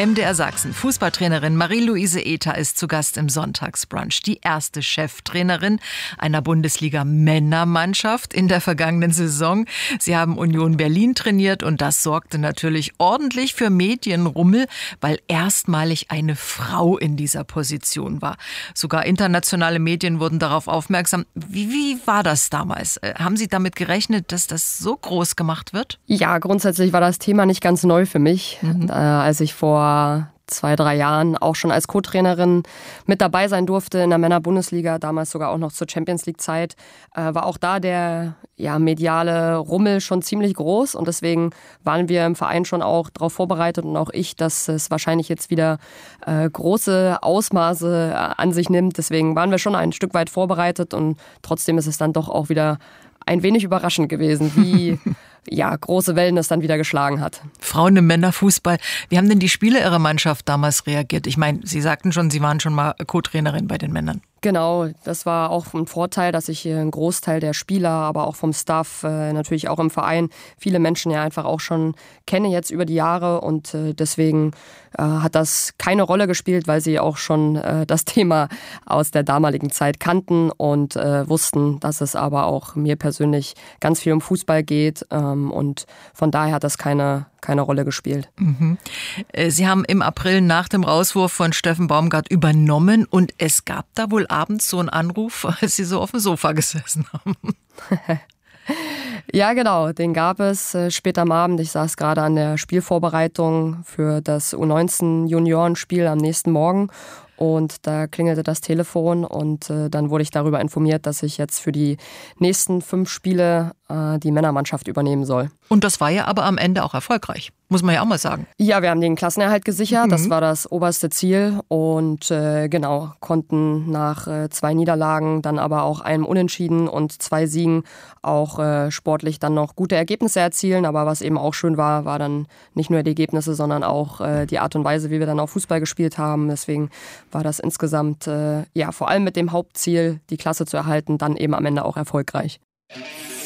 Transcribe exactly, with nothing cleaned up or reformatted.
M D R Sachsen. Fußballtrainerin Marie-Louise Ether ist zu Gast im Sonntagsbrunch. Die erste Cheftrainerin einer Bundesliga-Männermannschaft in der vergangenen Saison. Sie haben Union Berlin trainiert und das sorgte natürlich ordentlich für Medienrummel, weil erstmalig eine Frau in dieser Position war. Sogar internationale Medien wurden darauf aufmerksam. Wie, wie war das damals? Haben Sie damit gerechnet, dass das so groß gemacht wird? Ja, grundsätzlich war das Thema nicht ganz neu für mich. Mhm. Äh, als ich vor zwei, drei Jahren auch schon als Co-Trainerin mit dabei sein durfte in der Männer-Bundesliga, damals sogar auch noch zur Champions-League-Zeit, äh, war auch da der ja, mediale Rummel schon ziemlich groß und deswegen waren wir im Verein schon auch darauf vorbereitet und auch ich, dass es wahrscheinlich jetzt wieder äh, große Ausmaße äh, an sich nimmt. Deswegen waren wir schon ein Stück weit vorbereitet und trotzdem ist es dann doch auch wieder ein wenig überraschend gewesen, wie ja, große Wellen es dann wieder geschlagen hat. Frauen im Männerfußball. Wie haben denn die Spieler Ihrer Mannschaft damals reagiert? Ich meine, Sie sagten schon, Sie waren schon mal Co-Trainerin bei den Männern. Genau, das war auch ein Vorteil, dass ich einen Großteil der Spieler, aber auch vom Staff, äh, natürlich auch im Verein, viele Menschen ja einfach auch schon kenne jetzt über die Jahre und äh, deswegen äh, hat das keine Rolle gespielt, weil sie auch schon äh, das Thema aus der damaligen Zeit kannten und äh, wussten, dass es aber auch mir persönlich ganz viel um Fußball geht ähm, und von daher hat das keine keine Rolle gespielt. Mhm. Sie haben im April nach dem Rauswurf von Steffen Baumgart übernommen und es gab da wohl abends so einen Anruf, als Sie so auf dem Sofa gesessen haben. Ja, genau, den gab es äh, später am Abend. Ich saß gerade an der Spielvorbereitung für das U neunzehn Juniorenspiel am nächsten Morgen und da klingelte das Telefon und äh, dann wurde ich darüber informiert, dass ich jetzt für die nächsten fünf Spiele äh, die Männermannschaft übernehmen soll. Und das war ja aber am Ende auch erfolgreich, muss man ja auch mal sagen. Ja, wir haben den Klassenerhalt gesichert, Mhm. das war das oberste Ziel und äh, genau, konnten nach äh, zwei Niederlagen, dann aber auch einem Unentschieden und zwei Siegen auch äh, sportlich dann noch gute Ergebnisse erzielen. Aber was eben auch schön war, war dann nicht nur die Ergebnisse, sondern auch äh, die Art und Weise, wie wir dann auch Fußball gespielt haben. Deswegen war das insgesamt, äh, ja, vor allem mit dem Hauptziel, die Klasse zu erhalten, dann eben am Ende auch erfolgreich.